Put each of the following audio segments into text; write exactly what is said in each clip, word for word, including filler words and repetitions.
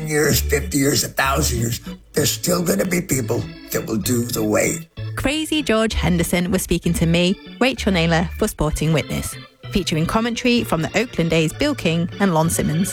ten years, fifty years, one thousand years, there's still going to be people that will do the way. Crazy George Henderson was speaking to me, Rachel Naylor, for Sporting Witness, featuring commentary from the Oakland A's Bill King and Lon Simmons.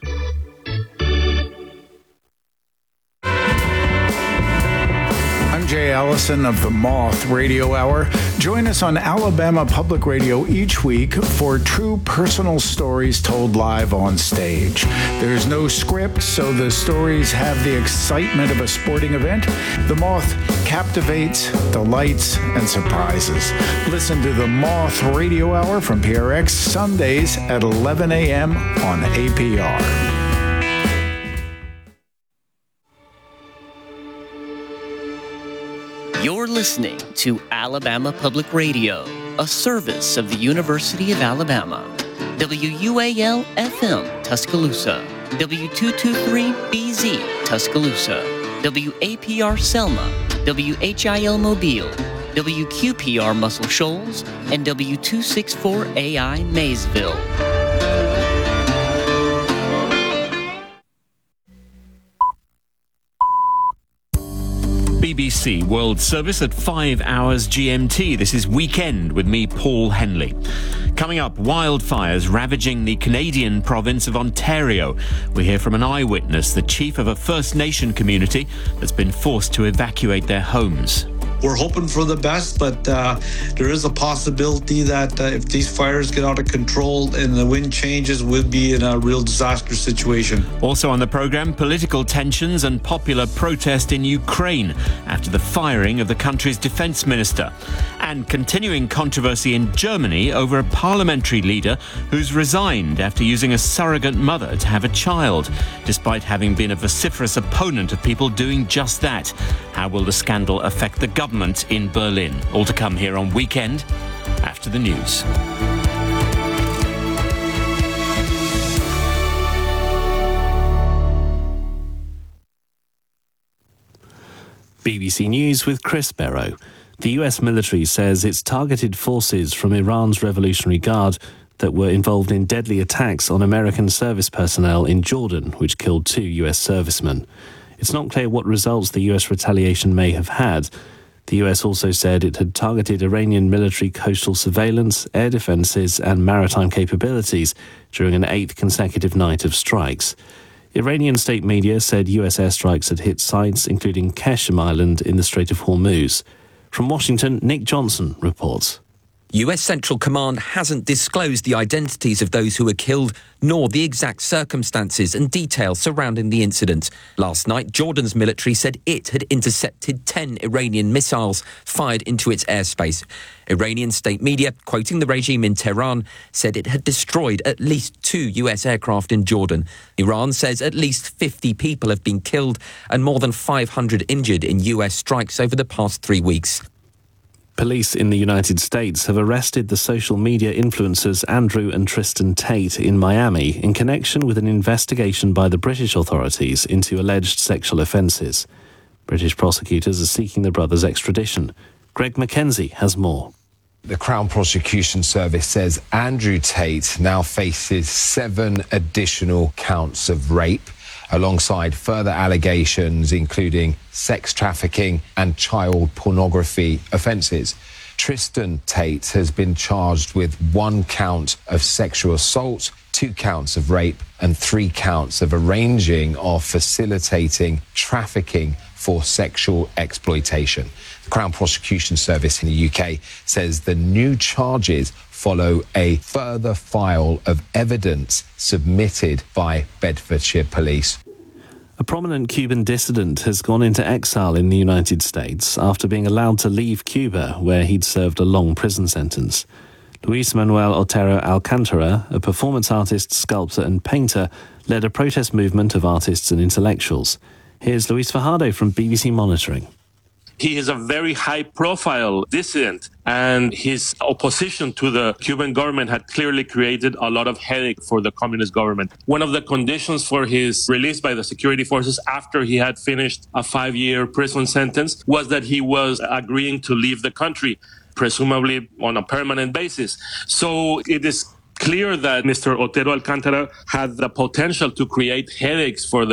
I'm Jay Allison of the Moth Radio Hour. Join us on Alabama Public Radio each week for true personal stories told live on stage. There's no script, so the stories have the excitement of a sporting event. The Moth captivates, delights, and surprises. Listen to the Moth Radio Hour from P R X Sundays at eleven a.m. on A P R. You're listening to Alabama Public Radio, a service of the University of Alabama. W U A L F M, Tuscaloosa. W two twenty-three B Z, Tuscaloosa. W A P R Selma. W H I L Mobile. W Q P R Muscle Shoals. And W two sixty-four A I Maysville. B B C World Service at five hours G M T. This is Weekend with me, Paul Henley. Coming up, wildfires ravaging the Canadian province of Ontario. We hear from an eyewitness, the chief of a First Nation community that's been forced to evacuate their homes. We're hoping for the best, but uh, there is a possibility that uh, if these fires get out of control and the wind changes, we'll be in a real disaster situation. Also on the program, political tensions and popular protest in Ukraine after the firing of the country's defense minister. And continuing controversy in Germany over a parliamentary leader who's resigned after using a surrogate mother to have a child, despite having been a vociferous opponent of people doing just that. How will the scandal affect the government in Berlin? All to come here on Weekend after the news. B B C News with Chris Barrow. The U S military says it's targeted forces from Iran's Revolutionary Guard that were involved in deadly attacks on American service personnel in Jordan, which killed two U S servicemen. It's not clear what results the U S retaliation may have had. The U S also said it had targeted Iranian military coastal surveillance, air defences and maritime capabilities during an eighth consecutive night of strikes. Iranian state media said U S airstrikes had hit sites including Qeshm Island in the Strait of Hormuz. From Washington, Nick Johnson reports. U S Central Command hasn't disclosed the identities of those who were killed, nor the exact circumstances and details surrounding the incident. Last night, Jordan's military said it had intercepted ten Iranian missiles fired into its airspace. Iranian state media, quoting the regime in Tehran, said it had destroyed at least two U S aircraft in Jordan. Iran says at least fifty people have been killed and more than five hundred injured in U S strikes over the past three weeks. Police in the United States have arrested the social media influencers Andrew and Tristan Tate in Miami in connection with an investigation by the British authorities into alleged sexual offences. British prosecutors are seeking the brothers' extradition. Greg Mackenzie has more. The Crown Prosecution Service says Andrew Tate now faces seven additional counts of rape, alongside further allegations including sex trafficking and child pornography offences. Tristan Tate has been charged with one count of sexual assault, two counts of rape and three counts of arranging or facilitating trafficking for sexual exploitation. The Crown Prosecution Service in the U K says the new charges follow a further file of evidence submitted by Bedfordshire Police. A prominent Cuban dissident has gone into exile in the United States after being allowed to leave Cuba, where he'd served a long prison sentence. Luis Manuel Otero Alcantara, a performance artist, sculptor and painter, led a protest movement of artists and intellectuals. Here's Luis Fajardo from B B C Monitoring. He is a very high-profile dissident, and his opposition to the Cuban government had clearly created a lot of headache for the communist government. One of the conditions for his release by the security forces after he had finished a five-year prison sentence was that he was agreeing to leave the country, presumably on a permanent basis. So it is clear that Mister Otero Alcantara had the potential to create headaches for the